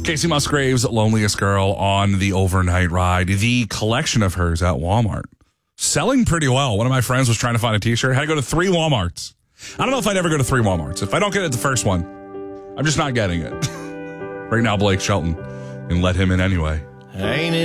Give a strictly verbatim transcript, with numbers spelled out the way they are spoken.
Casey Musgrave's Loneliest Girl on the overnight ride. The collection of hers at Walmart. Selling pretty well. One of my friends was trying to find a t-shirt. Had to go to three Walmarts. I don't know if I'd ever go to three Walmarts. If I don't get it the first one, I'm just not getting it. Right now, Blake Shelton. And let him in anyway. Ain't it